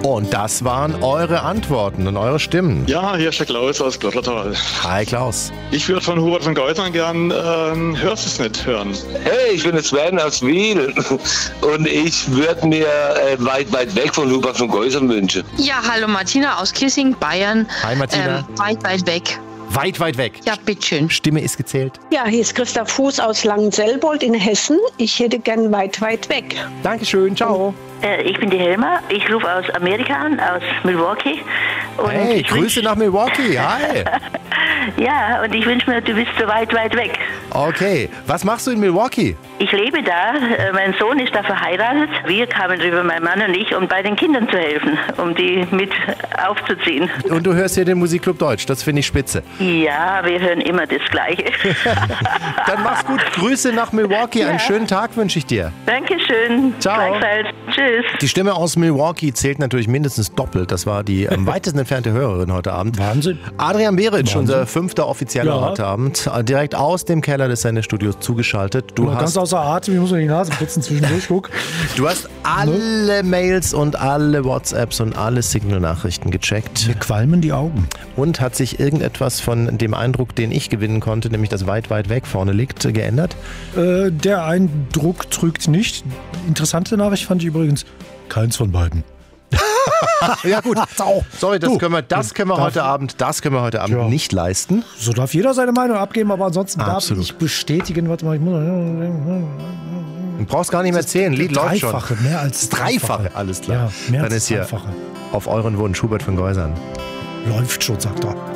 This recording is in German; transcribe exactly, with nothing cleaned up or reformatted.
Und das waren eure Antworten und eure Stimmen. Ja, hier ist der Klaus aus Glottertal. Hi Klaus. Ich würde von Hubert von Geusern gern ähm, Hörst es nicht hören. Hey, ich bin der Sven aus Wiel und ich würde mir äh, weit, weit weg von Hubert von Geusern wünschen. Ja, hallo Martina aus Kissing, Bayern. Hi Martina. Ähm, weit, weit weg. Weit, weit weg. Ja, bitteschön. Stimme ist gezählt. Ja, hier ist Christa Fuß aus Langenselbold in Hessen. Ich hätte gern weit, weit weg. Dankeschön, ciao. Äh, ich bin die Helma, ich rufe aus Amerika an, aus Milwaukee. Und hey, ich Grüße wünsch... nach Milwaukee, hi. Ja, und ich wünsche mir, du bist so weit, weit weg. Okay, was machst du in Milwaukee? Ich lebe da, äh, mein Sohn ist da verheiratet. Wir kamen rüber, mein Mann und ich, um bei den Kindern zu helfen, um die mit aufzuziehen. Und du hörst hier den Musikclub Deutsch, das finde ich spitze. Ja, wir hören immer das Gleiche. Dann mach's gut, Grüße nach Milwaukee, Ja. einen schönen Tag wünsche ich dir. Dankeschön. Ciao. Gleichfalls. Tschüss. Die Stimme aus Milwaukee zählt natürlich mindestens doppelt. Das war die am weitesten entfernte Hörerin heute Abend. Wahnsinn. Adrian Beritsch, unser fünfter offizieller Ja. heute Abend, direkt aus dem Keller des Sendestudios zugeschaltet. Du Du ganz hast, außer Atem, ich muss mir die Nase putzen zwischendurch. Guck. du hast alle Mails und alle WhatsApps und alle Signal-Nachrichten gecheckt. Mir qualmen die Augen. Und hat sich irgendetwas von dem Eindruck, den ich gewinnen konnte, nämlich dass weit, weit weg vorne liegt, geändert? Äh, der Eindruck trügt nicht. Interessante Nachricht fand ich übrigens, keins von beiden. Ja gut, sorry, das Du, können wir, das können wir darf- heute Abend, das können wir heute Abend Ja. nicht leisten. So darf jeder seine Meinung abgeben, aber ansonsten Absolut. darf ich bestätigen, warte mal, ich muss... Du brauchst gar nicht mehr zählen, Lied läuft schon. Dreifache, mehr als Dreifache, alles klar. Ja, mehr Dann als ist hier Dreifache. auf euren Wunsch Hubert von Geusern. Läuft schon, sagt er.